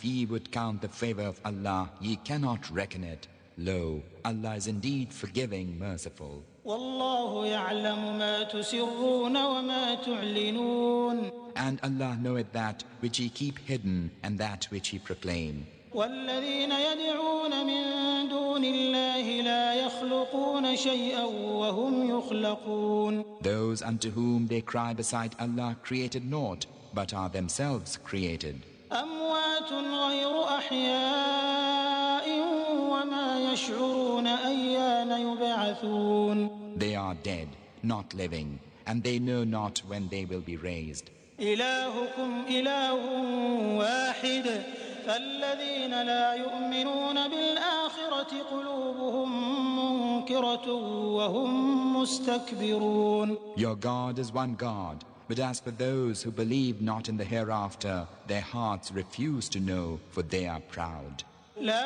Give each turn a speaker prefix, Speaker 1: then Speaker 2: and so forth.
Speaker 1: If ye would count the favor of Allah, ye cannot reckon it. Lo, Allah is indeed forgiving, merciful.
Speaker 2: وَاللَّهُ يَعْلَمُ مَا تُسِرُّونَ وَمَا تُعْلِنُونَ.
Speaker 1: And Allah knoweth that which ye keep hidden and that which ye proclaim.
Speaker 2: وَالَّذِينَ يَدْعُونَ مِن دُونِ اللَّهِ لَا يَخْلُقُونَ شَيْئًا وَهُمْ يُخْلَقُونَ.
Speaker 1: Those unto whom they cry beside Allah created naught, but are themselves created.
Speaker 2: أَمْوَاتٌ غَيْرُ أَحْيَاءٍ وَمَا يَشْعُرُونَ أَيَّانَ يُبْعَثُونَ.
Speaker 1: They are dead, not living, and they know not when they will be raised.
Speaker 2: إِلَٰهُكُمْ إِلَٰهٌ وَاحِدٌ فَالَّذِينَ لَا يُؤْمِنُونَ بِالْآخِرَةِ قُلُوبُهُم مُّنكِرَةٌ وَهُم مُّسْتَكْبِرُونَ.
Speaker 1: Your God is one God, but as for those who believe not in the hereafter, their hearts refuse to know, for they are proud.